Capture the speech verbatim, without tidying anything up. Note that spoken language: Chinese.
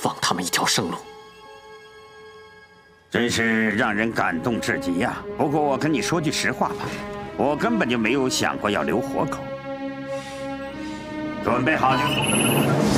放他们一条生路。 真是让人感动至极呀！不过我跟你说句实话吧，我根本就没有想过要留活口。准备好了。